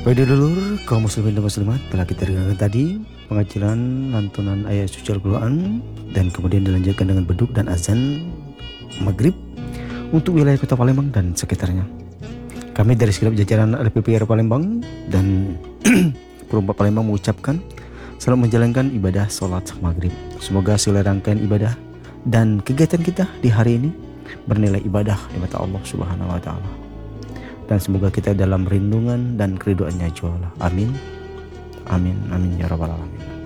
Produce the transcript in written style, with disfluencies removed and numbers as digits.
Baik dulur, kaum muslimin dan muslimat, telah kita dengarkan tadi pengajian lantunan ayat suci Al-Quran dan kemudian dilanjutkan dengan beduk dan azan maghrib untuk wilayah kota Palembang dan sekitarnya. Kami dari segenap jajaran LPPR Palembang dan Perumpak Palembang mengucapkan selamat menjalankan ibadah sholat maghrib. Semoga segala rangkaian ibadah dan kegiatan kita di hari ini bernilai ibadah di mata Allah Subhanahu wa Ta'ala. Dan semoga kita dalam perlindungan dan keriduannya jualla. Amin. Amin. Amin ya rabbal alamin.